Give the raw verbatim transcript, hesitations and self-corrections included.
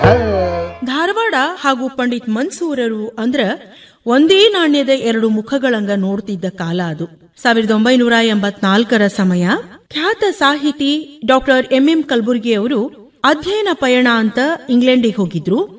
ಧಾರವಾಡ ಹಾಗೂ ಪಂಡಿತ್ ಮನ್ಸೂರರು ಅಂದ್ರ ಒಂದೇ ನಾಣ್ಯದ ಎರಡು ಮುಖಗಳಂಗ ನೋಡ್ತಿದ್ದ ಕಾಲ ಅದು. ಸಾವಿರದ ಒಂಬೈನೂರ ಎಂಬತ್ನಾಲ್ಕರ ಸಮಯ. ಖ್ಯಾತ ಸಾಹಿತಿ ಡಾಕ್ಟರ್ ಎಂ ಎಂ ಕಲಬುರ್ಗಿ ಅವರು ಅಧ್ಯಯನ ಪಯಣ ಅಂತ ಇಂಗ್ಲೆಂಡಿಗೆ ಹೋಗಿದ್ರು.